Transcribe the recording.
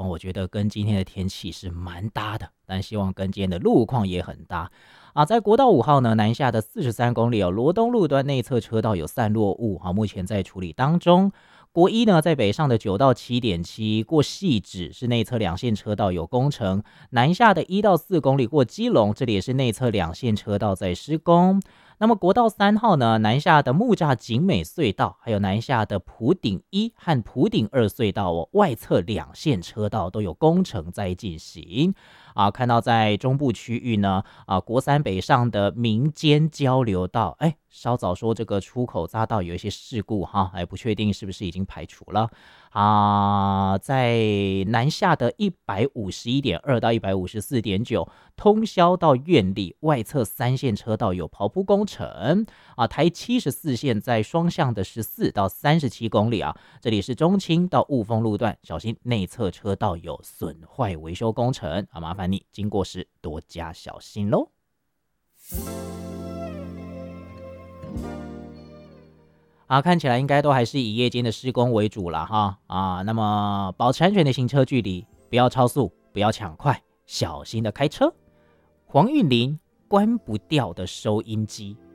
风，我觉得跟今天的天气是蛮搭的，但希望跟今天的路况也很搭啊。在国道5号呢，南下的43公里罗东路段内侧车道有散落物啊，目前在处理当中。国一呢，在北上的9到7.7过汐止是内侧2线车道有工程，南下的1到4公里过基隆，这里也是内侧2线车道在施工。那么国道3号呢，南下的木栅景美隧道，还有南下的埔顶1和埔顶2隧道外侧2线车道都有工程在进行啊。看到在中部区域呢，国3北上的民间交流道，稍早说这个出口匝道有一些事故哈，不确定是不是已经排除了啊。在南下的151.2到154.9通宵到苑里外侧3线车道有刨铺工程啊。台74线在双向的14到37公里啊，这里是中清到雾峰路段，小心内侧车道有损坏维修工程啊，麻烦你经过时多加小心喽。看起来应该都还是以夜间的施工为主了哈那么保持安全的行车距离，不要超速，不要抢快，小心的开车。黄韵玲关不掉的收音机